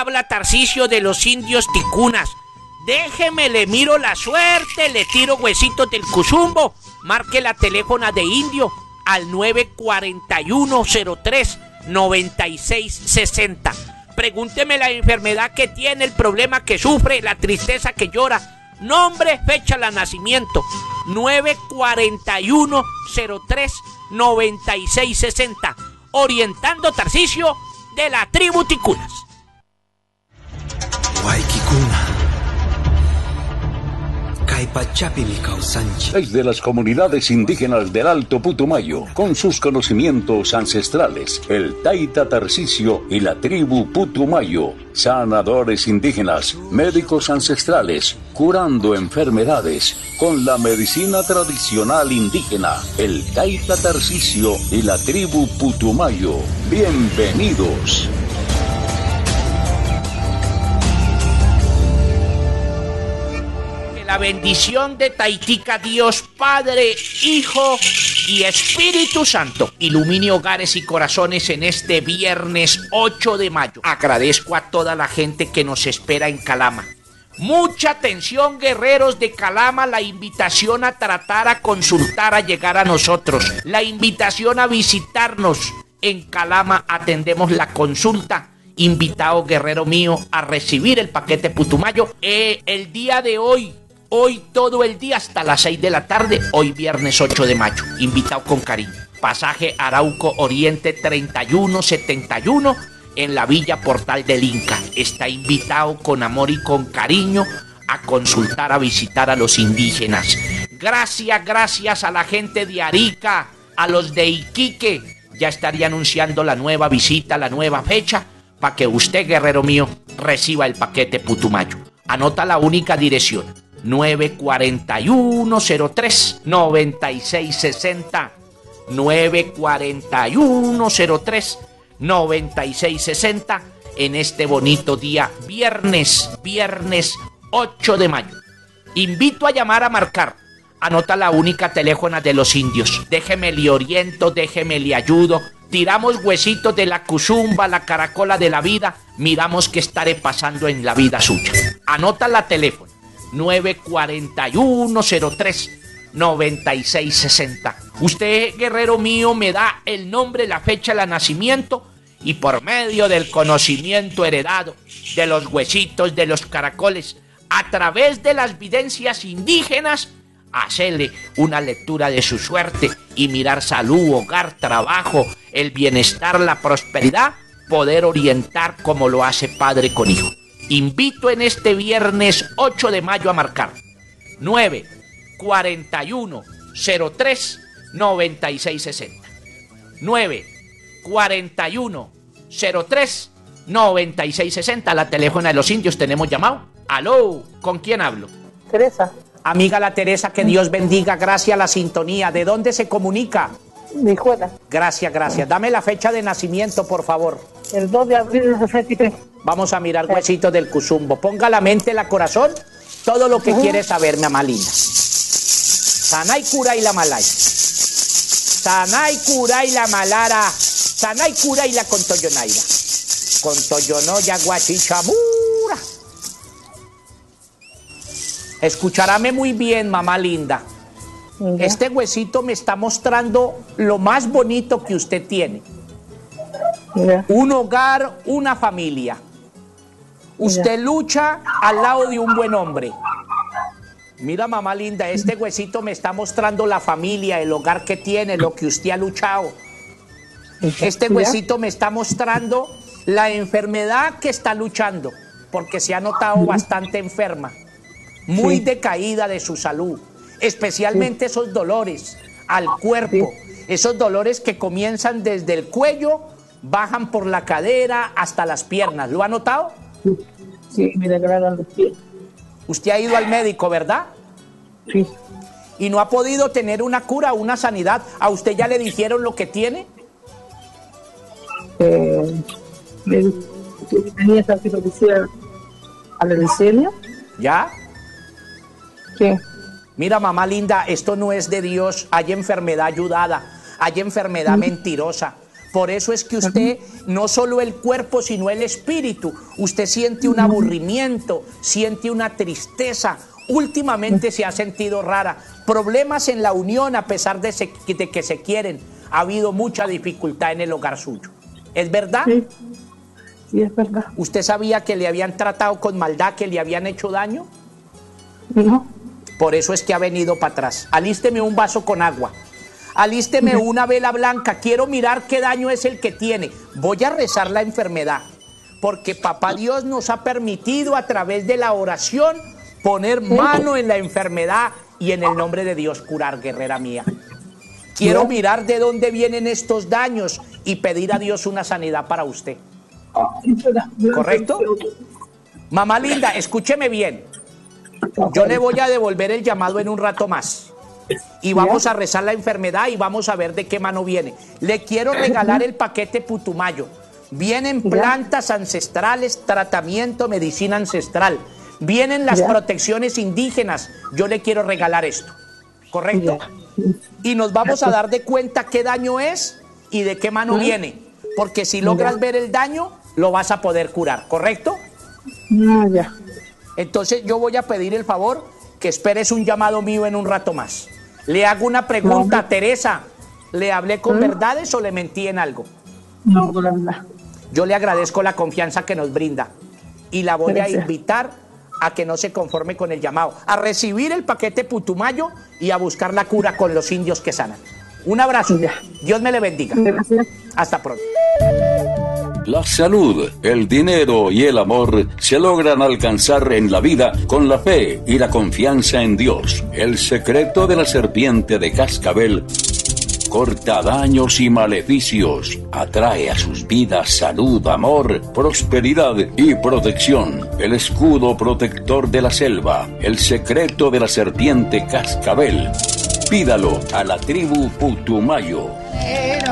habla Tarcisio de los indios ticunas. Déjeme, le miro la suerte, le tiro huesitos del Cuzumbo. Marque la teléfona de indio al 941-03-9660. Pregúnteme la enfermedad que tiene, el problema que sufre, la tristeza que llora. Nombre, fecha de nacimiento. 941-03-9660. Orientando Tarcisio de la tribu Ticunas. Desde las comunidades indígenas del Alto Putumayo, con sus conocimientos ancestrales, el Taita Tarcisio y la tribu Putumayo, sanadores indígenas, médicos ancestrales, curando enfermedades con la medicina tradicional indígena, el Taita Tarcisio y la tribu Putumayo. Bienvenidos. La bendición de Taitica, Dios Padre, Hijo y Espíritu Santo ilumine hogares y corazones en este viernes 8 de mayo. Agradezco a toda la gente que nos espera en Calama. Mucha atención, guerreros de Calama, la invitación a tratar, a consultar, a llegar a nosotros. La invitación a visitarnos en Calama, atendemos la consulta. Invitado, guerrero mío, a recibir el paquete Putumayo. El día de hoy todo el día hasta las 6 de la tarde, hoy viernes 8 de mayo, invitado con cariño. Pasaje Arauco Oriente 3171 en la Villa Portal del Inca. Está invitado con amor y con cariño a consultar, a visitar a los indígenas. Gracias a la gente de Arica, a los de Iquique. Ya estaría anunciando la nueva visita, la nueva fecha, para que usted, guerrero mío, reciba el paquete Putumayo. Anota la única dirección: 941-03-9660. 941-03-9660 en este bonito día, viernes 8 de mayo. Invito a llamar, a marcar. Anota la única teléfono de los indios. Déjeme le oriento, déjeme le ayudo. Tiramos huesitos de la cuzumba, la caracola de la vida. Miramos qué estaré pasando en la vida suya. Anota la teléfono: 941-03-9660. Usted, guerrero mío, me da el nombre, la fecha de nacimiento, y por medio del conocimiento heredado, de los huesitos, de los caracoles, a través de las videncias indígenas, hacerle una lectura de su suerte y mirar salud, hogar, trabajo, el bienestar, la prosperidad, poder orientar como lo hace padre con hijo. Invito en este viernes 8 de mayo a marcar 941-03-9660. 941-03-9660. La teléfono de los indios. ¿Tenemos llamado? Aló, ¿con quién hablo? Teresa. Amiga la Teresa, que Dios bendiga, gracias a la sintonía. ¿De dónde se comunica? De Hijuela. Gracias. Dame la fecha de nacimiento, por favor. El 2 de abril del 63. Vamos a mirar huesitos del Cuzumbo. Ponga la mente, la corazón, todo lo que quiere saber, mi mamá linda. Sanay cura y la malay. Sanay cura y la malara. Sanay cura y la contoyonaira. Contoyonoya guachichamura. Escucharáme muy bien, mamá linda. ¿Ya? Este huesito me está mostrando lo más bonito que usted tiene. ¿Ya? Un hogar, una familia. Usted lucha al lado de un buen hombre. Mira, mamá linda, este huesito me está mostrando la familia, el hogar que tiene, lo que usted ha luchado. Este huesito me está mostrando la enfermedad que está luchando, porque se ha notado bastante enferma, muy decaída de su salud, especialmente esos dolores al cuerpo, esos dolores que comienzan desde el cuello, bajan por la cadera hasta las piernas. ¿Lo ha notado? Sí, me degradan los pies. Usted ha ido al médico, ¿verdad? Sí. Y no ha podido tener una cura, una sanidad. ¿A usted ya le dijeron lo que tiene? Tenía esa cirugía a la leucemia. ¿Ya? Sí. Mira, mamá linda, esto no es de Dios. Hay enfermedad ayudada, hay enfermedad mentirosa. Por eso es que usted, no solo el cuerpo, sino el espíritu, usted siente un aburrimiento, siente una tristeza, últimamente se ha sentido rara, problemas en la unión a pesar de que se quieren, ha habido mucha dificultad en el hogar suyo. ¿Es verdad? Sí, sí, es verdad. ¿Usted sabía que le habían tratado con maldad, que le habían hecho daño? No. Por eso es que ha venido para atrás. Alísteme un vaso con agua. Alísteme una vela blanca. Quiero mirar qué daño es el que tiene. Voy a rezar la enfermedad. Porque Papá Dios nos ha permitido a través de la oración poner mano en la enfermedad y en el nombre de Dios curar, guerrera mía. Quiero mirar de dónde vienen estos daños y pedir a Dios una sanidad para usted. ¿Correcto? Mamá linda, escúcheme bien. Yo le voy a devolver el llamado en un rato más. Y vamos a rezar la enfermedad y vamos a ver de qué mano viene. Le quiero regalar el paquete Putumayo. Vienen plantas ancestrales, tratamiento, medicina ancestral. Vienen las protecciones indígenas. Yo le quiero regalar esto. ¿Correcto? Y nos vamos a dar de cuenta qué daño es y de qué mano viene. Porque si logras ver el daño, lo vas a poder curar. ¿Correcto? Ya. Entonces yo voy a pedir el favor que esperes un llamado mío en un rato más. Le hago una pregunta, Teresa. ¿Le hablé con verdades o le mentí en algo? No, con la verdad. Yo le agradezco la confianza que nos brinda y la voy a invitar a que no se conforme con el llamado, a recibir el paquete Putumayo y a buscar la cura con los indios que sanan. Un abrazo. Dios me le bendiga. Gracias. Hasta pronto. La salud, el dinero y el amor se logran alcanzar en la vida con la fe y la confianza en Dios. El secreto de la serpiente de cascabel corta daños y maleficios, atrae a sus vidas salud, amor, prosperidad y protección. El escudo protector de la selva, el secreto de la serpiente cascabel. Pídalo a la tribu Putumayo.